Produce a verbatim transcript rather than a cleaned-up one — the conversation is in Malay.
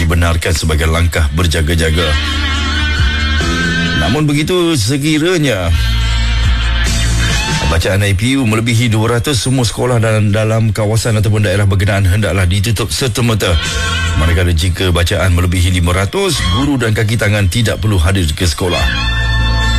dibenarkan sebagai langkah berjaga-jaga. Namun begitu, sekiranya bacaan I P U melebihi dua ratus, semua sekolah dalam, dalam kawasan ataupun daerah berkenaan hendaklah ditutup serta-merta. Manakala jika bacaan melebihi lima ratus, guru dan kaki tangan tidak perlu hadir ke sekolah.